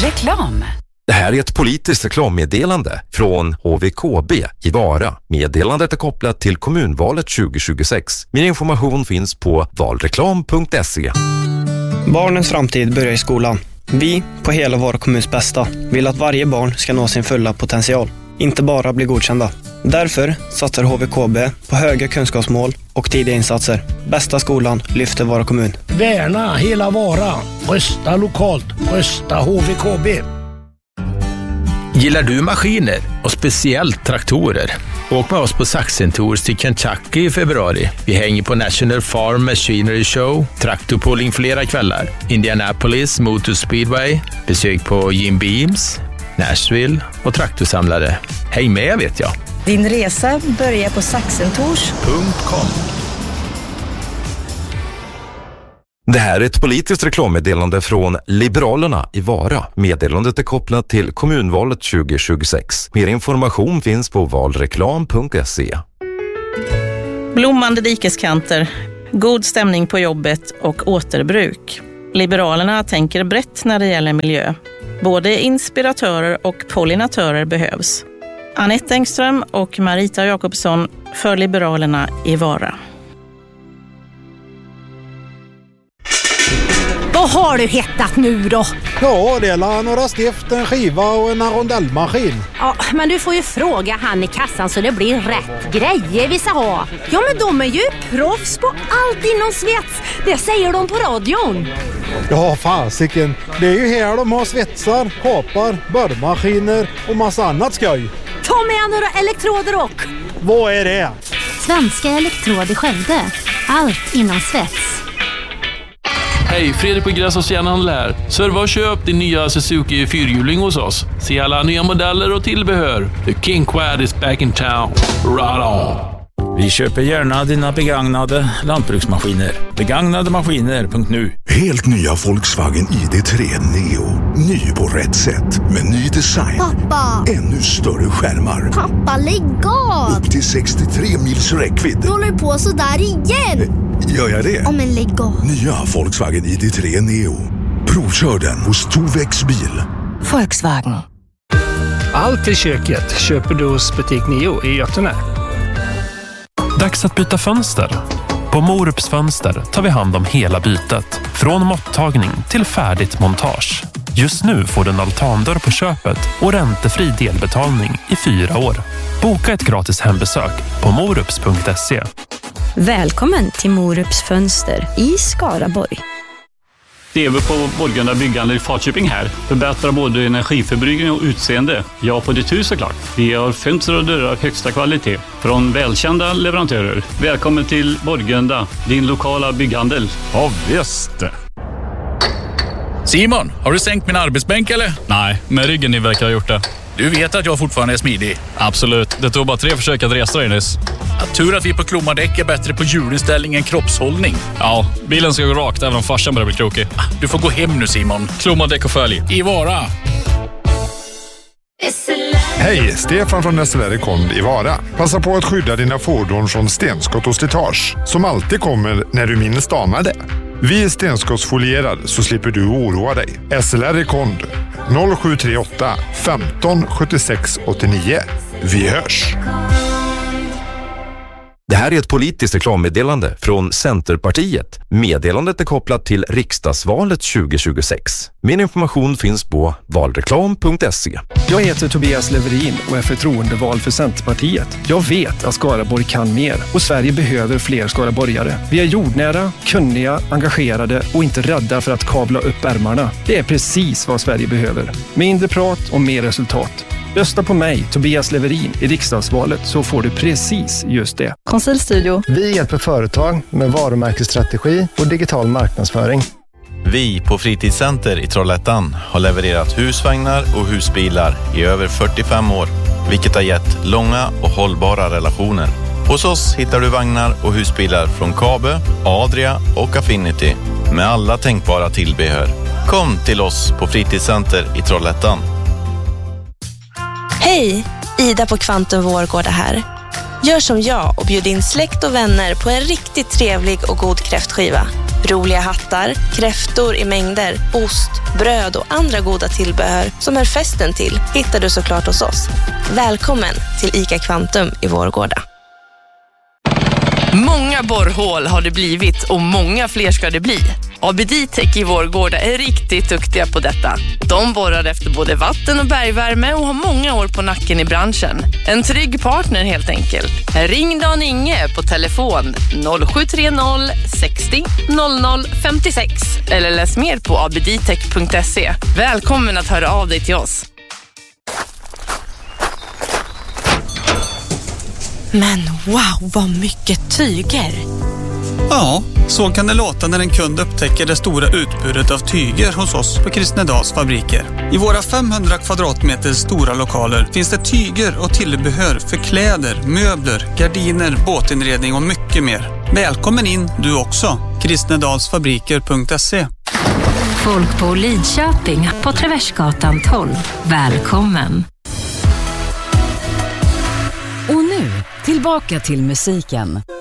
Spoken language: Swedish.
Reklam. Det här är ett politiskt reklammeddelande från HVKB i Vara. Meddelandet är kopplat till kommunvalet 2026. Mer information finns på valreklam.se. Barnens framtid börjar i skolan. Vi, på hela Vara kommuns bästa, vill att varje barn ska nå sin fulla potential. Inte bara bli godkända. Därför satsar HVKB på höga kunskapsmål och tidiga insatser. Bästa skolan lyfter Vara kommun. Värna hela Vara. Rösta lokalt. Rösta HVKB. Gillar du maskiner och speciellt traktorer? Åk med oss på Saxen Tours till Kentucky i februari. Vi hänger på National Farm Machinery Show, traktorpulling flera kvällar, Indianapolis Motor Speedway, besök på Jim Beams, Nashville och traktorsamlare. Häng med vet jag. Din resa börjar på saxentours.com. Det här är ett politiskt reklammeddelande från Liberalerna i Vara. Meddelandet är kopplat till kommunvalet 2026. Mer information finns på valreklam.se. Blommande dikeskanter, god stämning på jobbet och återbruk. Liberalerna tänker brett när det gäller miljö. Både inspiratörer och pollinatörer behövs. Anette Engström och Marita Jakobsson för Liberalerna i Vara. Vad har du hettat nu då? Ja, det är några stift, en skiva och en rondellmaskin. Ja, men du får ju fråga han i kassan så det blir rätt grejer vi ska ha. Ja, men de är ju proffs på allt inom svets. Det säger de på radion. Ja, fasiken. Det är ju här de har svetsar, kapar, borrmaskiner och massa annat skoj. Ta med några elektroder och... Vad är det? Svenska Elektrod i Skövde. Allt inom svets. Hej, Fredrik på Gräs järnhandel här. Serva och köp din nya Suzuki fyrhjuling hos oss. Se alla nya modeller och tillbehör. The King Quad is back in town. Right on! Vi köper gärna dina begagnade lantbruksmaskiner. Begagnademaskiner.nu. Helt nya Volkswagen ID3 Neo. Ny på rätt sätt. Med ny design. Pappa! Ännu större skärmar. Pappa, lägg av! Upp till 63 mils räckvidd. Du håller på så där igen! Gör jag det? Om en lägg av. Nya Volkswagen ID3 Neo. Provkör den hos Tovex bil. Volkswagen. Allt i köket köper du hos butik Neo i Götene. Dags att byta fönster. På Morups fönster tar vi hand om hela bytet. Från måttagning till färdigt montage. Just nu får du en altandörr på köpet och räntefri delbetalning i 4 år. Boka ett gratis hembesök på morups.se. Välkommen till Morups fönster i Skaraborg. TV på Borgunda byggande i Falköping här. Förbättrar både energiförbrukning och utseende. Ja, på ditt hus såklart. Vi har fönster och dörrar av högsta kvalitet. Från välkända leverantörer. Välkommen till Borgunda, din lokala bygghandel. Ja, visst. Simon, har du sänkt min arbetsbänk eller? Nej, men ryggen ni verkar ha gjort det. Du vet att jag fortfarande är smidig. Absolut, det tog bara 3 försök att resa dig nyss. Tur att vi på Klommardäck är bättre på hjulinställning än kroppshållning. Ja, bilen ska gå rakt även om farsan börjar bli krokig. Du får gå hem nu Simon. Klommardäck och följ. I Vara. Hej, Stefan från SLR Kond i Vara. Passa på att skydda dina fordon från stenskott och slitage som alltid kommer när du minst anar det. Vi är stenskottsfolierade så slipper du oroa dig. SLR Kond 0738 15 76 89. Vi hörs! Det här är ett politiskt reklammeddelande från Centerpartiet. Meddelandet är kopplat till riksdagsvalet 2026. Mer information finns på valreklam.se. Jag heter Tobias Leverin och är förtroendevald för Centerpartiet. Jag vet att Skaraborg kan mer och Sverige behöver fler skaraborgare. Vi är jordnära, kunniga, engagerade och inte rädda för att kavla upp ärmarna. Det är precis vad Sverige behöver. Mindre prat och mer resultat. Rösta på mig, Tobias Leverin, i riksdagsvalet så får du precis just det. Konsultstudio. Vi hjälper företag med varumärkesstrategi och digital marknadsföring. Vi på Fritidscenter i Trollhättan har levererat husvagnar och husbilar i över 45 år, vilket har gett långa och hållbara relationer. Hos oss hittar du vagnar och husbilar från Kabe, Adria och Affinity med alla tänkbara tillbehör. Kom till oss på Fritidscenter i Trollhättan. Hej, Ida på Kvantum Vårgårda här. Gör som jag och bjud in släkt och vänner på en riktigt trevlig och god kräftskiva. Roliga hattar, kräftor i mängder, ost, bröd och andra goda tillbehör som är festen till hittar du såklart hos oss. Välkommen till ICA Kvantum i Vårgårda. Många borrhål har det blivit och många fler ska det bli. ABD-Tech i Vårgårda är riktigt duktiga på detta. De borrar efter både vatten- och bergvärme och har många år på nacken i branschen. En trygg partner helt enkelt. Ring Dan Inge på telefon 0730 60 00 56 eller läs mer på abdtech.se. Välkommen att höra av dig till oss. Men wow, vad mycket tyger! Ja, så kan det låta när en kund upptäcker det stora utbudet av tyger hos oss på Kristnedals fabriker. I våra 500 kvadratmeter stora lokaler finns det tyger och tillbehör för kläder, möbler, gardiner, båtinredning och mycket mer. Välkommen in du också. Kristnedalsfabriker.se. Folk på Lidköping på Traversgatan 12. Välkommen! Och nu, tillbaka till musiken.